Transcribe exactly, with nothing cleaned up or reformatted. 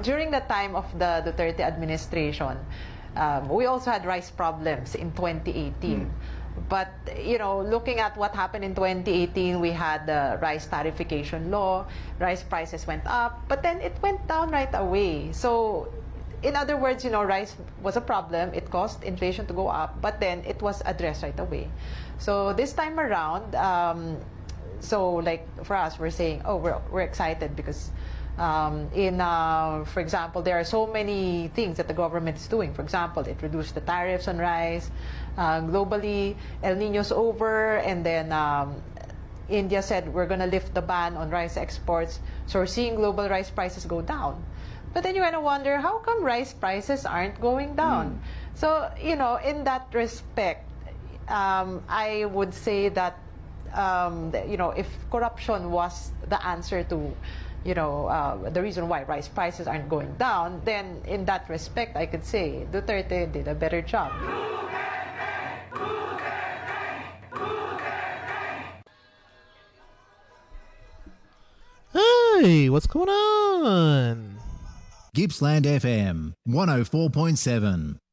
during the time of the Duterte administration, um, we also had rice problems in twenty eighteen. Mm. But, you know, looking at what happened in twenty eighteen, we had the rice tariffication law, rice prices went up, but then it went down right away. So, in other words, you know, rice was a problem. It caused inflation to go up, but then it was addressed right away. So this time around, um, so like for us, we're saying, oh, we're, we're excited because um, in, uh, for example, there are so many things that the government is doing. For example, it reduced the tariffs on rice. Uh, globally, El Nino's over, and then um, India said we're going to lift the ban on rice exports. So we're seeing global rice prices go down. But then you kind of wonder, how come rice prices aren't going down? Mm. So, you know, in that respect, um, I would say that, um, you know, if corruption was the answer to, you know, uh, the reason why rice prices aren't going down, then in that respect, I could say Duterte did a better job. Hey, what's going on? Gippsland F M one oh four point seven.